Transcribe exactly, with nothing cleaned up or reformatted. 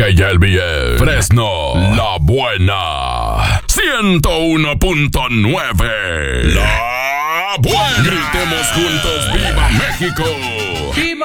K L B S, Fresno, La Buena, ciento uno punto nueve. La Buena. Gritemos juntos, ¡Viva México!